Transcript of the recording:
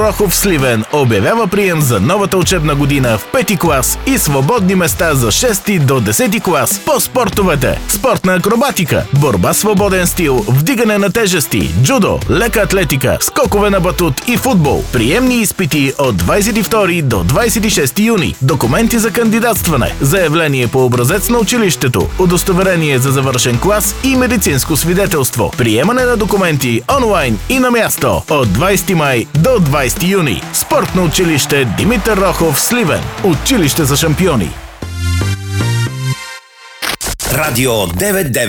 Рохов Сливен обявява прием за новата учебна година в 5-ти клас и свободни места за 6-ти до 10-ти клас по спортовете: спортна акробатика, борба свободен стил, вдигане на тежести, джудо, лека атлетика, скокове на батут и футбол. Приемни изпити от 22 до 26 юни. Документи за кандидатстване: заявление по образец на училището, удостоверение за завършен клас и медицинско свидетелство. Приемане на документи онлайн и на място от 20 май до 20 юни. Спортно училище Димитър Рохов Сливен. Училище за шампиони. Радио 99.